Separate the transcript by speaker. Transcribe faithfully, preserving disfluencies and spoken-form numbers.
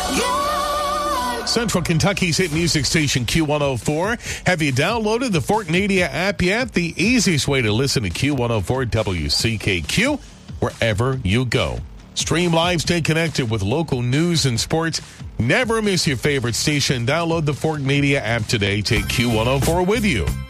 Speaker 1: Central Kentucky's hit music station Q one oh four. Have you downloaded the Fort Media app yet? The easiest way to listen to Q one oh four W C K Q wherever you go. Stream live, stay connected with local news and sports. Never miss your favorite station. Download the Fort Media app today. Take Q one oh four with you.